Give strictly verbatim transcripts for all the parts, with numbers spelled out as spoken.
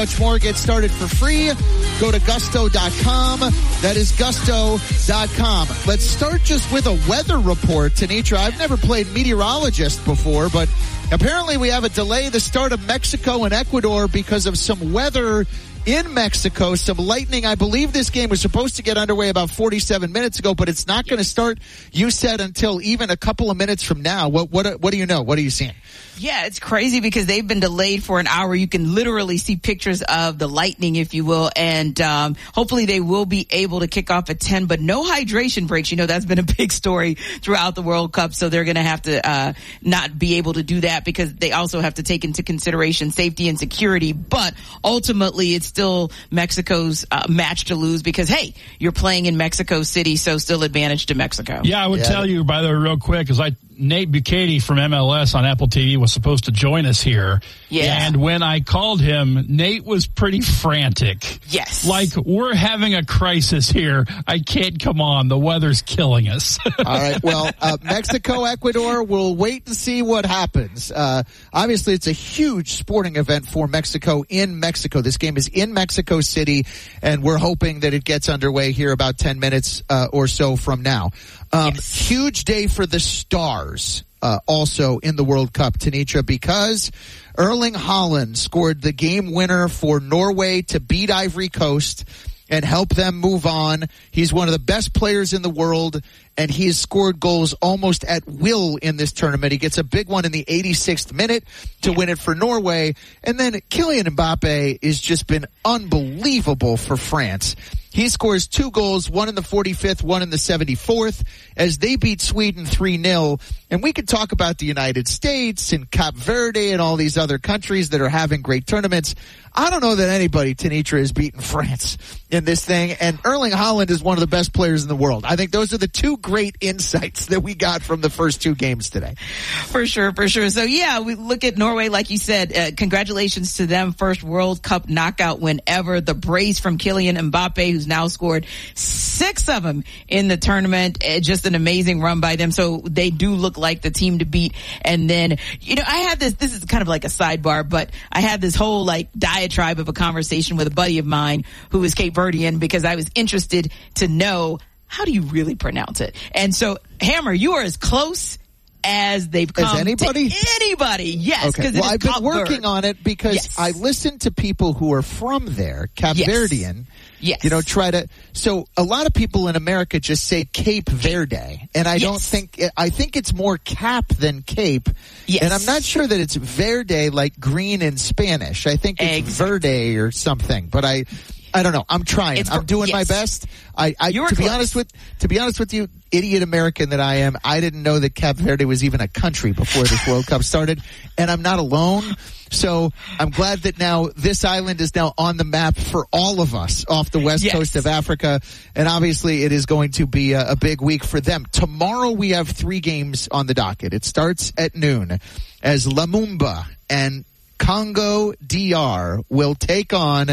Much more. Get started for free. Go to gusto dot com. That is gusto dot com. Let's start just with a weather report. Tanitra, I've never played meteorologist before, but apparently we have a delay the start of Mexico and Ecuador because of some weather in Mexico, some lightning. I believe this game was supposed to get underway about forty-seven minutes ago, but it's not going to start, you said, until even a couple of minutes from now. What, what, what do you know? What are you seeing? Yeah, it's crazy because they've been delayed for an hour. You can literally see pictures of the lightning, if you will, and um, hopefully they will be able to kick off at ten, but no hydration breaks. You know, that's been a big story throughout the World Cup, so they're going to have to uh, not be able to do that because they also have to take into consideration safety and security, but ultimately it's still Mexico's uh, match to lose because, hey, you're playing in Mexico City, so still advantage to Mexico. Yeah, I would yeah. tell you, by the way, real quick, because I Nate Bukaty from M L S on Apple T V was supposed to join us here. Yeah. And when I called him, Nate was pretty frantic. Yes. Like, we're having a crisis here. I can't come on. The weather's killing us. All right. Well, uh, Mexico, Ecuador, we'll wait and see what happens. Uh, obviously, it's a huge sporting event for Mexico in Mexico. This game is in Mexico City, and we're hoping that it gets underway here about ten minutes uh, or so from now. Um, yes. Huge day for the Stars, uh, also in the World Cup, Tanitra, because Erling Haaland scored the game winner for Norway to beat Ivory Coast and help them move on. He's one of the best players in the world, and he has scored goals almost at will in this tournament. He gets a big one in the eighty-sixth minute to win it for Norway. And then Kylian Mbappe has just been unbelievable for France. He scores two goals, one in the forty-fifth, one in the seventy-fourth, as they beat Sweden three nil. And we could talk about the United States and Cape Verde and all these other countries that are having great tournaments. I don't know that anybody, Tanitra, has beaten France in this thing. And Erling Haaland is one of the best players in the world. I think those are the two great insights that we got from the first two games today. For sure, for sure. So, yeah, we look at Norway, like you said. Uh, congratulations to them. First World Cup knockout win ever. The brace from Kylian Mbappe, who's now scored six of them in the tournament. Uh, just an amazing run by them. So they do look like the team to beat. And then, you know, I had this, this is kind of like a sidebar, but I had this whole like diatribe of a conversation with a buddy of mine who is Cape Verdean because I was interested to know, how do you really pronounce it? And so, Hammer, you are as close as they've come as anybody? to anybody. Yes. Okay. Well, I've been working Verde. on it because yes. I listen to people who are from there, Cape yes. Verdean. Yes. You know, try to, so a lot of people in America just say Cape Verde. And I yes. don't think, I think it's more Cap than Cape. Yes. And I'm not sure that it's Verde like green in Spanish. I think it's exactly. Verde or something. But I, I don't know. I'm trying. It's, I'm doing yes. my best. I, I to be honest with, to be honest with you, idiot American that I am, I didn't know that Cape Verde was even a country before this World Cup started. And I'm not alone. So I'm glad that now this island is now on the map for all of us off the west yes. coast of Africa. And obviously it is going to be a, a big week for them. Tomorrow we have three games on the docket. It starts at noon as Lumumba and Congo D R will take on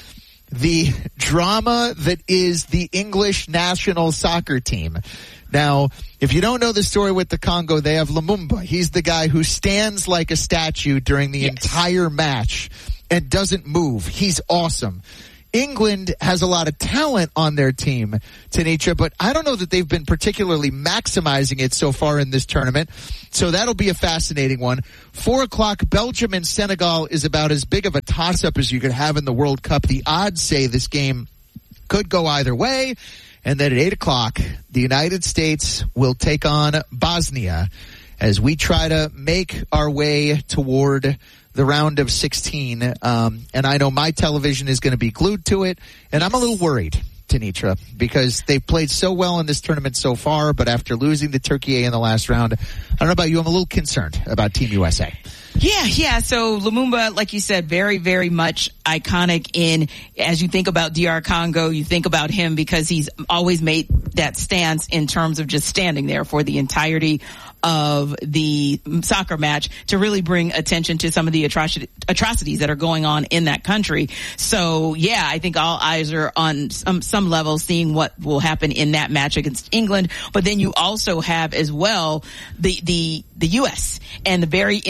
the drama that is the English national soccer team. Now, if you don't know the story with the Congo, they have Lumumba. He's the guy who stands like a statue during the yes. entire match and doesn't move. He's awesome. England has a lot of talent on their team, Tanitra, but I don't know that they've been particularly maximizing it so far in this tournament. So that'll be a fascinating one. Four o'clock, Belgium and Senegal is about as big of a toss-up as you could have in the World Cup. The odds say this game could go either way. And then at eight o'clock, the United States will take on Bosnia as we try to make our way toward the round of sixteen. Um, and I know my television is going to be glued to it. And I'm a little worried, Tanitra, because they've played so well in this tournament so far. But after losing to Turkey in the last round, I don't know about you, I'm a little concerned about Team U S A. Yeah, yeah. So Lumumba, like you said, very, very much iconic in, as you think about D R Congo, you think about him because he's always made that stance in terms of just standing there for the entirety of the soccer match to really bring attention to some of the atroci- atrocities that are going on in that country. So, yeah, I think all eyes are on some, some level seeing what will happen in that match against England. But then you also have as well the, the, the U S and the very intriguing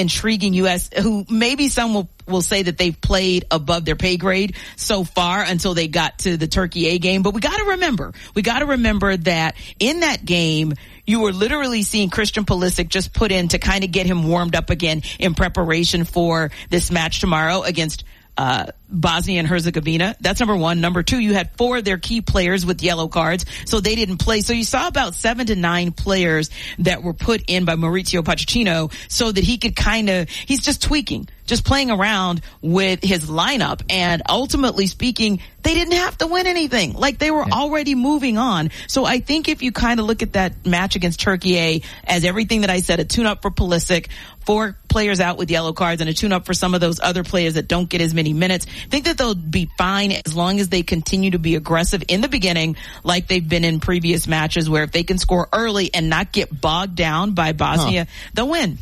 Team U S, who maybe some will, will say that they've played above their pay grade so far until they got to the Turkey A game. But we got to remember, we got to remember that in that game, you were literally seeing Christian Pulisic just put in to kind of get him warmed up again in preparation for this match tomorrow against Uh, Bosnia and Herzegovina. That's number one. Number two, you had four of their key players with yellow cards, so they didn't play. So you saw about seven to nine players that were put in by Mauricio Pochettino so that he could kind of, he's just tweaking, just playing around with his lineup. And ultimately speaking, they didn't have to win anything. Like, they were already moving on. So I think if you kind of look at that match against Turkey A as everything that I said, a tune-up for Pulisic, four players out with yellow cards, and a tune-up for some of those other players that don't get as many minutes, I think that they'll be fine as long as they continue to be aggressive in the beginning like they've been in previous matches, where if they can score early and not get bogged down by Bosnia, huh. they'll win.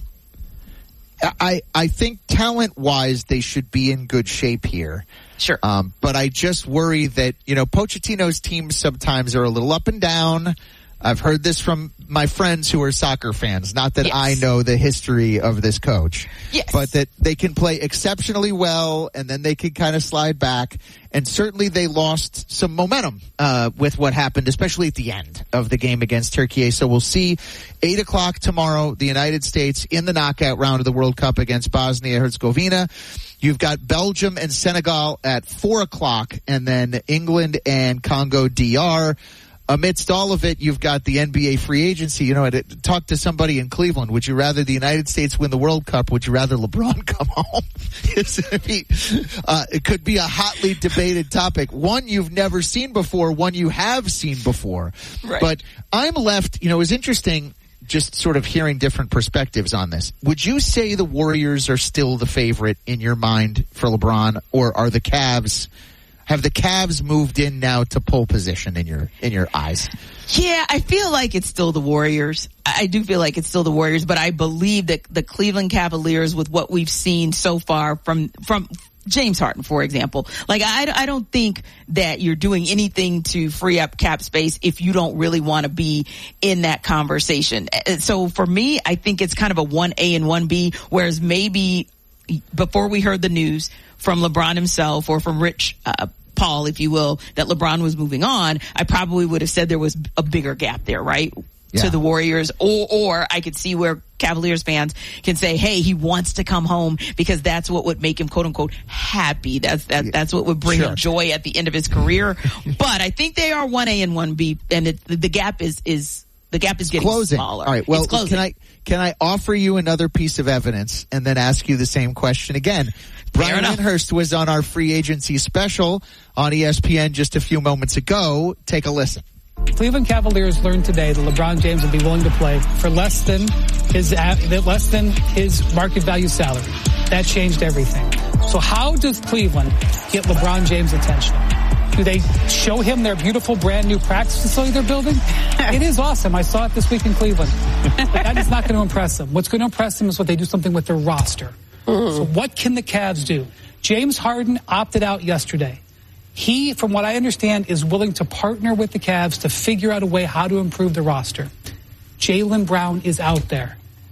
I, I think talent-wise they should be in good shape here. Sure. Um, but I just worry that, you know, Pochettino's teams sometimes are a little up and down. I've heard this from my friends who are soccer fans. Not that yes. I know the history of this coach, yes. but that they can play exceptionally well and then they can kind of slide back. And certainly they lost some momentum uh with what happened, especially at the end of the game against Turkey. So we'll see eight o'clock tomorrow, the United States in the knockout round of the World Cup against Bosnia-Herzegovina. You've got Belgium and Senegal at four o'clock, and then England and Congo D R. Amidst all of it, you've got the N B A free agency. You know, I talked to somebody in Cleveland. Would you rather the United States win the World Cup? Would you rather LeBron come home? uh, it could be a hotly debated topic. One you've never seen before, one you have seen before. Right. But I'm left, you know, it was interesting just sort of hearing different perspectives on this. Would you say the Warriors are still the favorite in your mind for LeBron, or are the Cavs... Have the Cavs moved in now to pole position in your in your eyes? Yeah, I feel like it's still the Warriors. I do feel like it's still the Warriors, but I believe that the Cleveland Cavaliers, with what we've seen so far from from James Harden, for example, like I, I don't think that you're doing anything to free up cap space if you don't really want to be in that conversation. So for me, I think it's kind of a one A and one B, whereas maybe before we heard the news from LeBron himself or from Rich uh, Paul, if you will, that LeBron was moving on, I probably would have said there was a bigger gap there, right? Yeah. To the Warriors, or or I could see where Cavaliers fans can say, hey, he wants to come home because that's what would make him, quote unquote, happy. That's that that's what would bring sure. him joy at the end of his career. But I think they are one A and one B, and it, the gap is is the gap is getting closing. smaller. All right. Well, can I can I offer you another piece of evidence and then ask you the same question again? Brian Windhorst was on our free agency special on E S P N just a few moments ago. Take a listen. Cleveland Cavaliers learned today that LeBron James would be willing to play for less than his less than his market value salary. That changed everything. So how does Cleveland get LeBron James' attention? Do they show him their beautiful brand new practice facility they're building? It is awesome. I saw it this week in Cleveland. But that is not going to impress them. What's going to impress them is what they do something with their roster. Mm. So what can the Cavs do? James Harden opted out yesterday. He, from what I understand, is willing to partner with the Cavs to figure out a way how to improve the roster. Jaylen Brown is out there.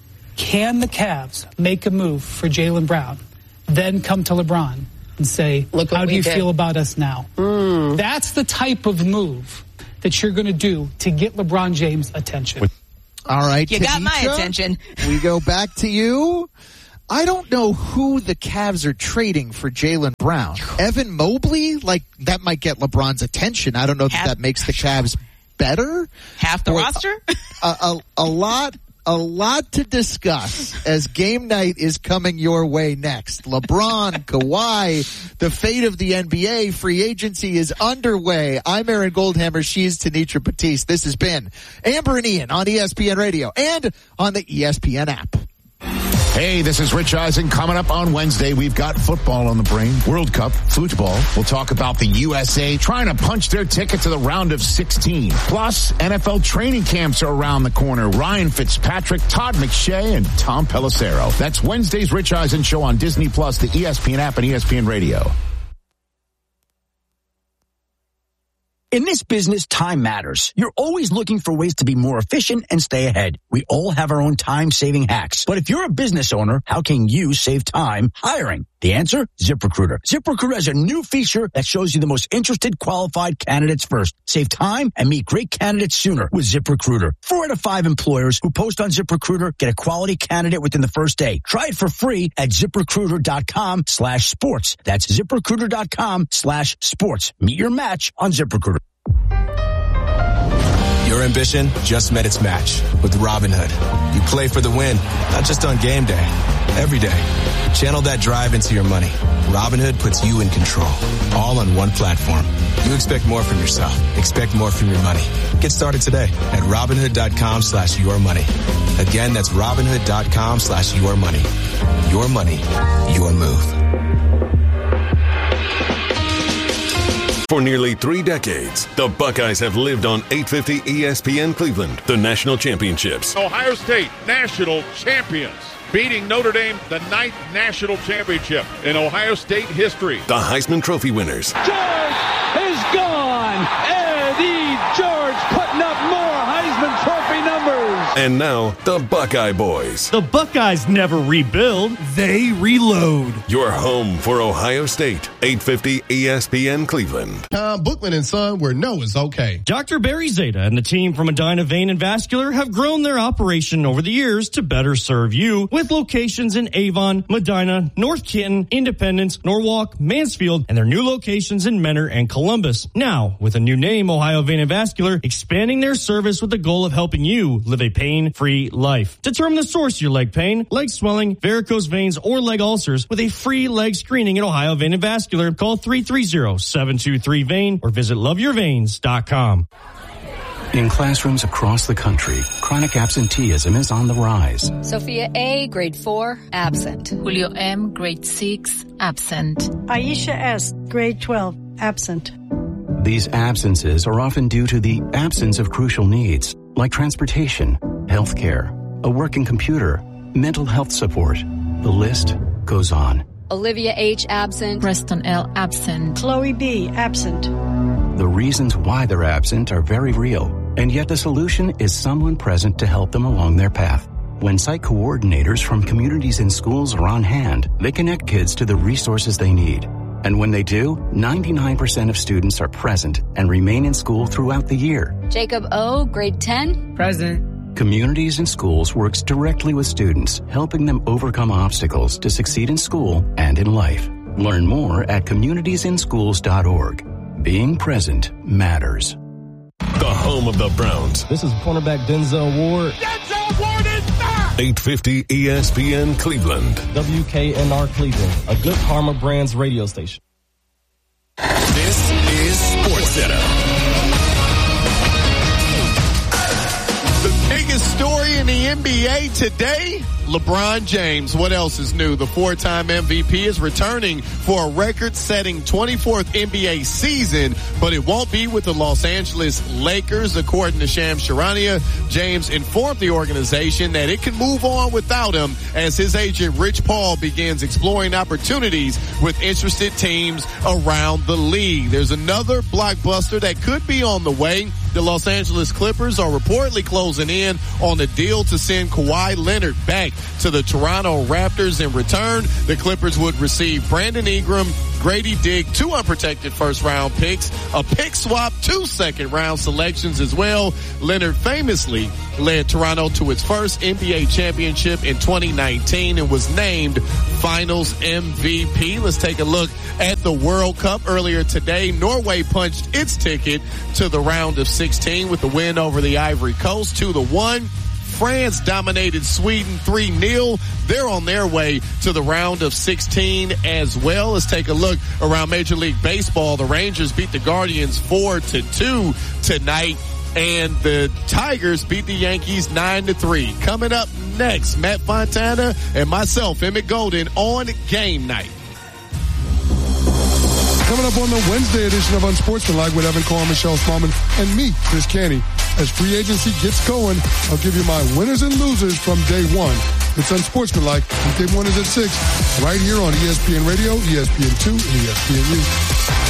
Can the Cavs make a move for Jaylen Brown, then come to LeBron and say, Look how do you did. feel about us now? Mm. That's the type of move that you're going to do to get LeBron James' attention. All right, you Tanisha, got my attention. We go back to you. I don't know who the Cavs are trading for Jaylen Brown. Evan Mobley? Like, that might get LeBron's attention. I don't know that that makes the Cavs better. Half the or roster? A, a, a lot, a lot to discuss as game night is coming your way next. LeBron, Kawhi, the fate of the N B A, free agency is underway. I'm Aaron Goldhammer. She's Tanisha Batiste. This has been Amber and Ian on E S P N Radio and on the E S P N app. Hey, this is Rich Eisen. Coming up on Wednesday, we've got football on the brain. World Cup, football. We'll talk about the U S A trying to punch their ticket to the round of sixteen. Plus, N F L training camps are around the corner. Ryan Fitzpatrick, Todd McShay, and Tom Pelissero. That's Wednesday's Rich Eisen Show on Disney Plus, the E S P N app, and E S P N Radio. In this business, time matters. You're always looking for ways to be more efficient and stay ahead. We all have our own time-saving hacks. But if you're a business owner, how can you save time hiring? The answer? ZipRecruiter. ZipRecruiter has a new feature that shows you the most interested qualified candidates first. Save time and meet great candidates sooner with ZipRecruiter. Four out of five employers who post on ZipRecruiter get a quality candidate within the first day. Try it for free at ZipRecruiter.com slash sports. That's ZipRecruiter.com slash sports. Meet your match on ZipRecruiter. Your ambition just met its match with Robinhood. You play for the win, not just on game day, every day. Channel that drive into your money. Robinhood puts you in control, all on one platform. You expect more from yourself. Expect more from your money. Get started today at Robinhood.com slash your money. Again, that's Robinhood.com slash your money. Your money, your move. For nearly three decades, the Buckeyes have lived on eight fifty E S P N Cleveland, the national championships. Ohio State, national champions, beating Notre Dame, the ninth national championship in Ohio State history. The Heisman Trophy winners. George is gone. Eddie George putting up more Heisman Trophy numbers. And now, the Buckeye Boys. The Buckeyes never rebuild, they reload. Your home for Ohio State, eight fifty E S P N Cleveland. Tom Bookman and Son, where no is okay. Doctor Barry Zeta and the team from Medina Vein and Vascular have grown their operation over the years to better serve you with locations in Avon, Medina, North Canton, Independence, Norwalk, Mansfield, and their new locations in Mentor and Columbus. Now, with a new name, Ohio Vein and Vascular, expanding their service with the goal of helping you live a pain-free life. Determine the source of your leg pain, leg swelling, varicose veins, or leg ulcers with a free leg screening at Ohio Vein and Vascular. Call three three zero, seven two three, V E I N or visit love your veins dot com. In classrooms across the country, chronic absenteeism is on the rise. Sophia A., grade four, absent. Julio M., grade six, absent. Aisha S., grade twelve, absent. These absences are often due to the absence of crucial needs, like transportation, healthcare, a working computer, mental health support. The list goes on. Olivia H., absent. Preston L., absent. Chloe B., absent. The reasons why they're absent are very real, and yet the solution is someone present to help them along their path. When site coordinators from communities and schools are on hand, they connect kids to the resources they need. And when they do, ninety-nine percent of students are present and remain in school throughout the year. Jacob O., grade ten. Present. Communities and Schools works directly with students, helping them overcome obstacles to succeed in school and in life. Learn more at communities in schools dot org. Being present matters. The home of the Browns. This is cornerback Denzel Ward. Denzel Ward is back! eight fifty E S P N Cleveland. W K N R Cleveland, a Good Karma Brands radio station. This is Sports Center. The biggest story in the N B A today, LeBron James. What else is new? The four-time M V P is returning for a record-setting twenty-fourth N B A season, but it won't be with the Los Angeles Lakers. According to Shams Charania, James informed the organization that it can move on without him as his agent Rich Paul begins exploring opportunities with interested teams around the league. There's another blockbuster that could be on the way. The Los Angeles Clippers are reportedly closing in on a deal to send Kawhi Leonard back to the Toronto Raptors. In return, the Clippers would receive Brandon Ingram, Grady Dick, two unprotected first-round picks, a pick swap, two second-round selections as well. Leonard famously led Toronto to its first N B A championship in twenty nineteen and was named Finals M V P. Let's take a look at the World Cup. Earlier today, Norway punched its ticket to the round of sixteen with the win over the Ivory Coast, two to one. France dominated Sweden three nil. They're on their way to the round of sixteen as well. Let's take a look around Major League Baseball. The Rangers beat the Guardians four to two tonight, and the Tigers beat the Yankees nine to three. Coming up next, Matt Fontana and myself, Emmett Golden, on Game Night. Coming up on the Wednesday edition of Unsportsmanlike with Evan Carr, Michelle Smallman, and me, Chris Canty. As free agency gets going, I'll give you my winners and losers from day one. It's Unsportsmanlike, and game one is at six, right here on E S P N Radio, E S P N two, and E S P N U.